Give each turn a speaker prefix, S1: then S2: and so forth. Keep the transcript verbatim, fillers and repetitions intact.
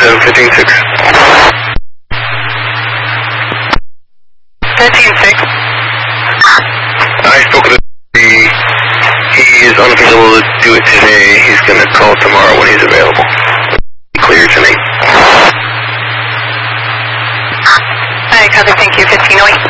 S1: seven, fifteen six.
S2: fifteen six.
S1: I spoke with the, he is unavailable to do it today. He's going to call tomorrow when he's available. Clear tonight.
S2: Alright, copy, thank you, fifteen oh eight.